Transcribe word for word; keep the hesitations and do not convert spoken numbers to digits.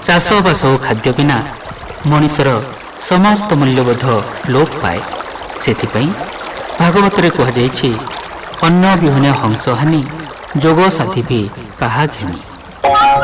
ଚାଷବାସ ଓ ଖାଦ୍ୟ ବିନା ମଣିଷର ସମସ୍ତ ମୂଲ୍ୟବୋଧ ଲୋପ ପାଏ। ସେଥିପାଇଁ ଭାଗବତରେ କୁହାଯାଇଛି, ଅନ୍ନ ବିହନେ ହଂସ ହାନି, ଯୋଗ ସାଥୀ ବି କାହା ଘେନି।